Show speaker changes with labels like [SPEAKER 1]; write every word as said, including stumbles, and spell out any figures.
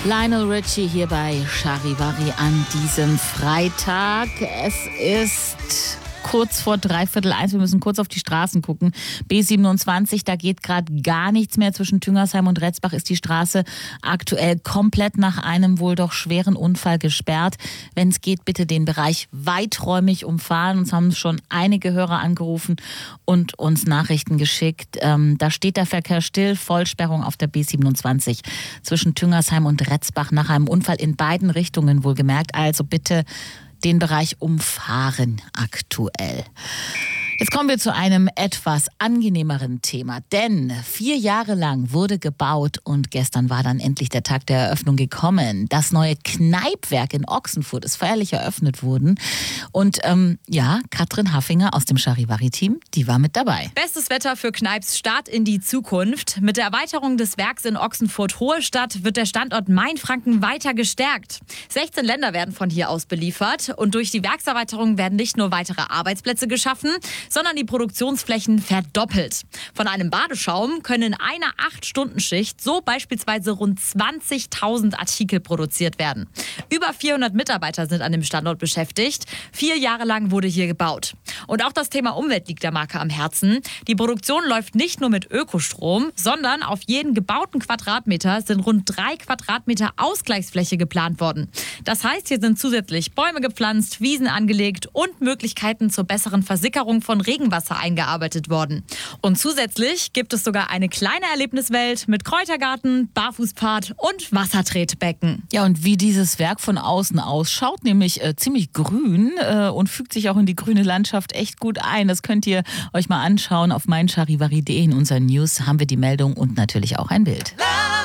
[SPEAKER 1] Lionel Richie hier bei Charivari an diesem Freitag. Es ist kurz vor dreiviertel eins. Wir müssen kurz auf die Straßen gucken. B siebenundzwanzig, da geht gerade gar nichts mehr. Zwischen Tüngersheim und Retzbach ist die Straße aktuell komplett nach einem wohl doch schweren Unfall gesperrt. Wenn es geht, bitte den Bereich weiträumig umfahren. Uns haben schon einige Hörer angerufen und uns Nachrichten geschickt. Ähm, da steht der Verkehr still. Vollsperrung auf der B siebenundzwanzig zwischen Tüngersheim und Retzbach nach einem Unfall in beiden Richtungen wohlgemerkt. Also bitte den Bereich umfahren aktuell. Jetzt kommen wir zu einem etwas angenehmeren Thema, denn vier Jahre lang wurde gebaut und gestern war dann endlich der Tag der Eröffnung gekommen. Das neue Kneipwerk in Ochsenfurt ist feierlich eröffnet worden und ähm, ja, Katrin Haffinger aus dem Charivari-Team, die war mit dabei.
[SPEAKER 2] Bestes Wetter für Kneips Start in die Zukunft. Mit der Erweiterung des Werks in Ochsenfurt-Hohe-Stadt wird der Standort Mainfranken weiter gestärkt. sechzehn Länder werden von hier aus beliefert und durch die Werkserweiterung werden nicht nur weitere Arbeitsplätze geschaffen, sondern die Produktionsflächen verdoppelt. Von einem Badeschaum können in einer acht-Stunden-Schicht so beispielsweise rund zwanzigtausend Artikel produziert werden. Über vierhundert Mitarbeiter sind an dem Standort beschäftigt. Vier Jahre lang wurde hier gebaut. Und auch das Thema Umwelt liegt der Marke am Herzen. Die Produktion läuft nicht nur mit Ökostrom, sondern auf jeden gebauten Quadratmeter sind rund drei Quadratmeter Ausgleichsfläche geplant worden. Das heißt, hier sind zusätzlich Bäume gepflanzt, Wiesen angelegt und Möglichkeiten zur besseren Versickerung von Regenwasser eingearbeitet worden. Und zusätzlich gibt es sogar eine kleine Erlebniswelt mit Kräutergarten, Barfußpfad und Wassertretbecken.
[SPEAKER 1] Ja, und wie dieses Werk von außen ausschaut, nämlich äh, ziemlich grün äh, und fügt sich auch in die grüne Landschaft echt gut ein. Das könnt ihr euch mal anschauen. Auf mein charivari punkt de in unseren News haben wir die Meldung und natürlich auch ein Bild.